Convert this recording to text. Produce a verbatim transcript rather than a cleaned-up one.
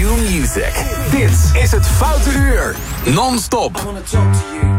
Q Music. Dit is het Foute Uur. Non-stop. I wanna talk to you.